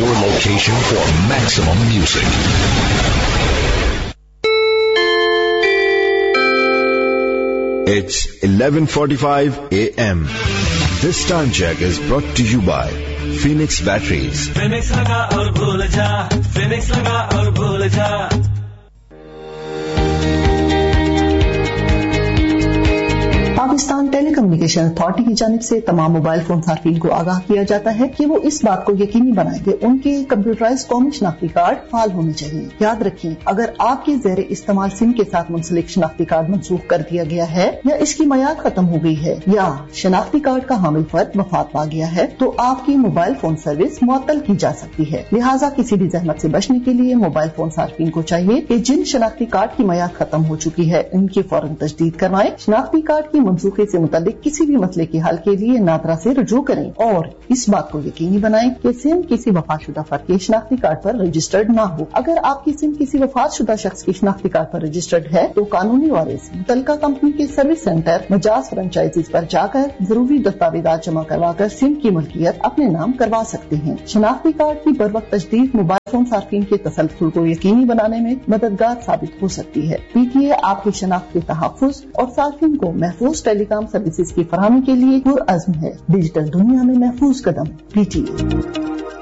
your location for maximum music. It's 11:45 a.m. This time check is brought to you by Phoenix Batteries. Phoenix laga aur bhul ja, Phoenix laga aur bhul ja. Pakistan tele communication authority کی جانب سے تمام mobile phone صارفین کو آگاہ کیا جاتا ہے کہ وہ اس بات کو یقینی بنائیں کہ ان کے کمپیوٹرائز قومی شناختی کارڈ فعال ہونے چاہیے. یاد رکھیں، اگر آپ کے زیر استعمال سم کے ساتھ منسلک شناختی کارڈ منسوخ کر دیا گیا ہے یا اس کی میعاد ختم ہو گئی ہے یا شناختی کارڈ کا حامل فرد وفات پا گیا ہے تو آپ کی موبائل فون سروس معطل کی جا سکتی ہے. لہٰذا کسی بھی زحمت سے بچنے کے لیے موبائل فون صارفین کو چاہیے کہ جن شناختی کارڈ کی میعاد ختم ہو چکی ہے ان کی فوراً تجدید کروائیں. شناختی کارڈ کی منسوخی سے متعلق کسی بھی مسئلے کے حل کے لیے نادرا سے رجوع کریں اور اس بات کو یقینی بنائیں کہ سم کسی وفات شدہ فرد کے شناختی کارڈ پر رجسٹرڈ نہ ہو. اگر آپ کی سم کسی وفات شدہ شخص کی شناختی کارڈ پر رجسٹرڈ ہے تو قانونی وارث متعلقہ کمپنی کے سروس سینٹر مجاز فرنچائزز پر جا کر ضروری دستاویزات جمع کروا کر سم کی ملکیت اپنے نام کروا سکتے ہیں. شناختی کارڈ کی بروقت تجدید موبائل فون صارفین کے تسلسل کو یقینی بنانے میں مددگار ثابت ہو سکتی ہے. پی ٹی اے آپ کی شناخت کے تحفظ اور صارفین کو محفوظ ٹیلی کام سروسز کی فراہمی کے لیے پرعزم ہے. ڈیجیٹل دنیا میں محفوظ قدم. P T A.